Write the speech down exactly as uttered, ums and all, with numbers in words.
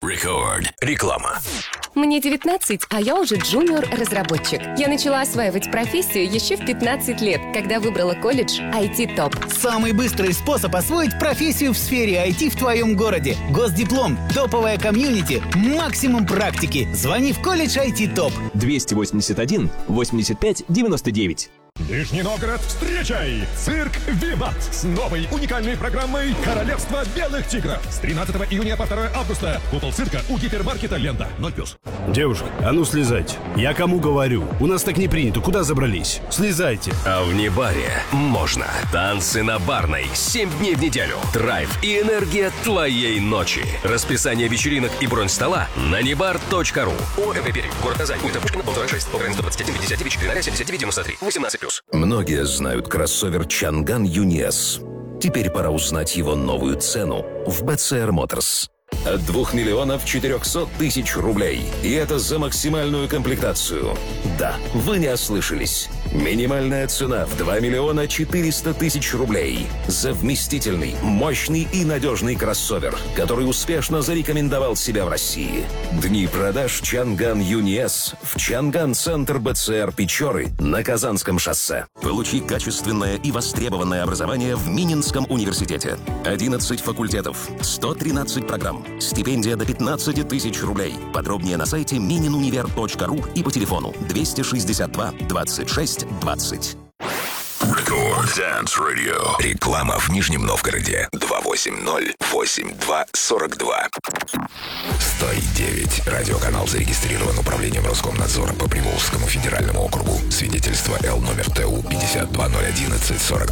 Рекорд. Реклама. Мне девятнадцать, а я уже джуниор-разработчик. Я начала осваивать профессию еще в пятнадцать лет, когда выбрала колледж ай ти топ. Самый быстрый способ освоить профессию в сфере ай ти в твоем городе. Госдиплом, топовая комьюнити, максимум практики. Звони в колледж ай ти топ. двести восемьдесят один восемьдесят пять девяносто девять. Нижний Новгород, встречай! Цирк «Виват» с новой уникальной программой «Королевство белых тигров». С тринадцатого июня по второе августа. Купол цирка у гипермаркета «Лента». ноль плюс. Девушка, а ну слезайте. Я кому говорю? У нас так не принято. Куда забрались? Слезайте. А в Небаре можно. Танцы на Барной. Семь дней в неделю. Драйв и энергия твоей ночи. Расписание вечеринок и бронь стола на небар точка ру. ОМП Пермь. Город Казань. Улица Пушкина, полтора шесть. По границе двадцать один пятьдесят девять, четыре семьдесят девять девяносто три. восемнадцать плюс. Многие знают кроссовер Чанган ю эн и эс. Теперь пора узнать его новую цену в би си ар Motors. От двух миллионов четырехсот тысяч рублей. И это за максимальную комплектацию. Да, вы не ослышались. Минимальная цена в два миллиона четыреста тысяч рублей. За вместительный, мощный и надежный кроссовер, который успешно зарекомендовал себя в России. Дни продаж Чанган ю эн и эс в Чанган-центр би си ар Печоры на Казанском шоссе. Получи качественное и востребованное образование в Мининском университете. одиннадцать факультетов, сто тринадцать программ. Стипендия до пятнадцать тысяч рублей. Подробнее на сайте мининунивер точка ру и по телефону двести шестьдесят два двадцать шесть двадцать. Рекорд Dance Radio. Реклама в Нижнем Новгороде. два восемь ноль восемь два сорок два. сто девять. Радиоканал зарегистрирован управлением Роскомнадзора по Приволжскому федеральному округу. Свидетельство Л номер ТУ пятьдесят два ноль одиннадцать сорок